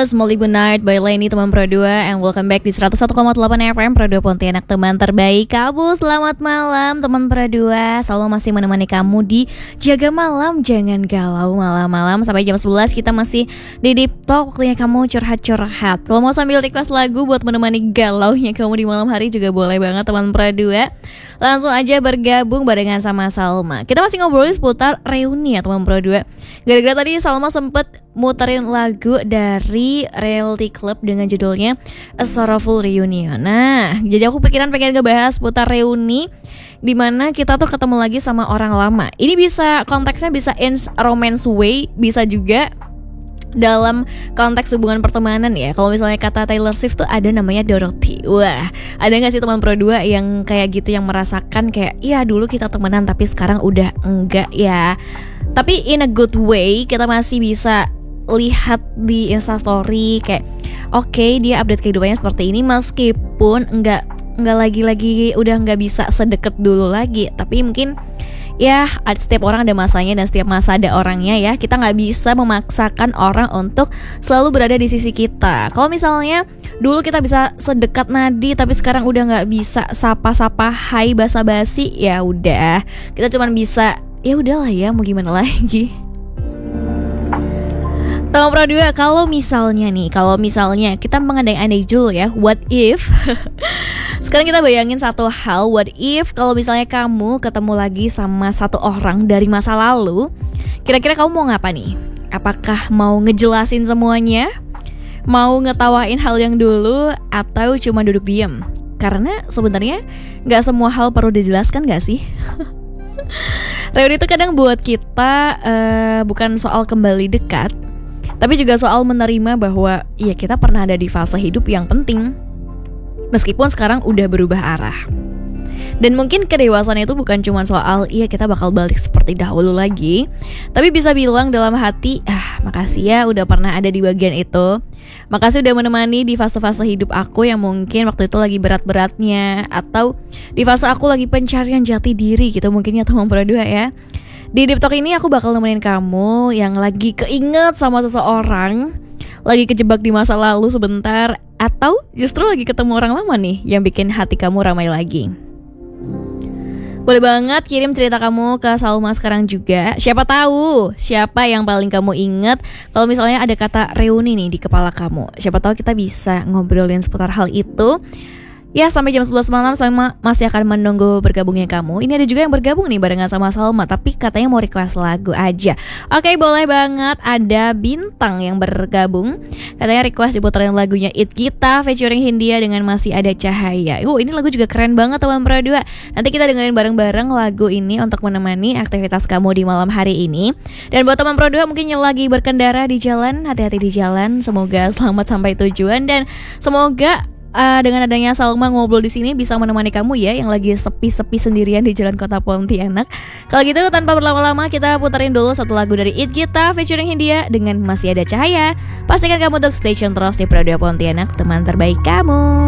was Molly Night by Lainey teman Pro 2, and welcome back di 101,8 FM Pro 2 Pontianak, teman terbaik kamu. Selamat malam teman Pro 2. Selalu masih menemani kamu di Jaga Malam. Jangan galau malam-malam. Sampai jam 11 kita masih di Deep Talk. Waktunya kamu curhat-curhat. Kalau mau sambil request lagu buat menemani galaunya kamu di malam hari juga boleh banget teman Pro 2. Langsung aja bergabung barengan sama Salma. Kita masih ngobrolin seputar reuni ya teman Pro 2. Gara-gara tadi Salma sempet muterin lagu dari Reality Club dengan judulnya A Sorrowful Reunion. Nah, jadi aku pikiran pengen ngebahas putar reuni dimana kita tuh ketemu lagi sama orang lama. Ini bisa konteksnya bisa in romance way, bisa juga dalam konteks hubungan pertemanan ya. Kalau misalnya kata Taylor Swift tuh ada namanya Dorothy. Wah, ada gak sih teman Pro 2 yang kayak gitu, yang merasakan kayak iya dulu kita temenan tapi sekarang udah enggak ya. Tapi in a good way, kita masih bisa lihat di Instastory kayak oke, dia update kehidupannya seperti ini meskipun enggak lagi udah enggak bisa sedekat dulu lagi. Tapi mungkin ya setiap orang ada masanya dan setiap masa ada orangnya ya. Kita nggak bisa memaksakan orang untuk selalu berada di sisi kita. Kalau misalnya dulu kita bisa sedekat nadi tapi sekarang udah nggak bisa sapa-sapa hai basa-basi, ya udah kita cuman bisa ya udahlah ya, mau gimana lagi. Teman Pro 2, kalau misalnya kita mengandai-andai dulu ya, what if sekarang kita bayangin satu hal, what if kalau misalnya kamu ketemu lagi sama satu orang dari masa lalu, kira-kira kamu mau ngapa nih? Apakah mau ngejelasin semuanya? Mau ngetawain hal yang dulu? Atau cuma duduk diam? Karena sebenarnya gak semua hal perlu dijelaskan gak sih? Reuni itu kadang buat kita bukan soal kembali dekat, tapi juga soal menerima bahwa ya kita pernah ada di fase hidup yang penting meskipun sekarang udah berubah arah. Dan mungkin kedewasaan itu bukan cuma soal iya kita bakal balik seperti dahulu lagi, tapi bisa bilang dalam hati, makasih ya udah pernah ada di bagian itu. Makasih udah menemani di fase-fase hidup aku yang mungkin waktu itu lagi berat-beratnya, atau di fase aku lagi pencarian jati diri gitu mungkin ya teman Pro 2 ya. Di Deep Talk ini aku bakal nemenin kamu yang lagi keinget sama seseorang, lagi kejebak di masa lalu sebentar, atau justru lagi ketemu orang lama nih yang bikin hati kamu ramai lagi. Boleh banget kirim cerita kamu ke Salma sekarang juga. Siapa tahu siapa yang paling kamu inget kalau misalnya ada kata reuni nih di kepala kamu. Siapa tahu kita bisa ngobrolin seputar hal itu. Ya, sampai jam 11 malam Salma masih akan menunggu bergabungnya kamu. Ini ada juga yang bergabung nih barengan sama Salma, tapi katanya mau request lagu aja. Oke, boleh banget. Ada Bintang yang bergabung, katanya request diputerin lagunya It Kita featuring Hindia dengan Masih Ada Cahaya. Ini lagu juga keren banget teman Pro 2. Nanti kita dengerin bareng-bareng lagu ini untuk menemani aktivitas kamu di malam hari ini. Dan buat teman Pro 2 mungkin yang lagi berkendara di jalan, hati-hati di jalan. Semoga selamat sampai tujuan, dan semoga dengan adanya Salma ngobrol di sini bisa menemani kamu ya yang lagi sepi-sepi sendirian di jalan kota Pontianak. Kalau gitu tanpa berlama-lama kita puterin dulu satu lagu dari It Kita featuring Hindia dengan Masih Ada Cahaya. Pastikan kamu untuk stay tune terus di Pro 2 Pontianak, teman terbaik kamu.